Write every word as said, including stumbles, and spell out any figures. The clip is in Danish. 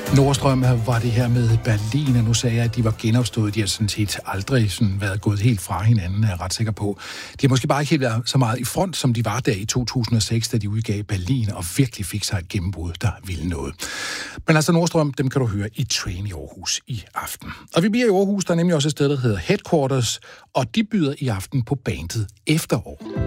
Nordstrøm var det her med Berlin, og nu sagde jeg, at de var genopstået. De har sådan set aldrig sådan været gået helt fra hinanden, er jeg ret sikker på. De har måske bare ikke helt været så meget i front, som de var der i to tusind og seks, da de udgav Berlin, og virkelig fik sig et gennembrud, der ville noget. Men altså Nordstrøm, dem kan du høre i Train i Aarhus i aften. Og vi bliver i Aarhus, der er nemlig også et sted, der hedder Headquarters, og de byder i aften på bandet Efterår.